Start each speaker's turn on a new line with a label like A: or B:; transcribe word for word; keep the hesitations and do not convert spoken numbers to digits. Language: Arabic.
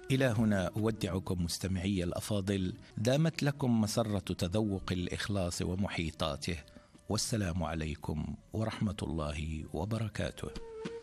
A: إلى هنا أودعكم مستمعي الأفاضل، دامت لكم مسرة تذوق الإخلاص ومحيطاته، والسلام عليكم ورحمة الله وبركاته.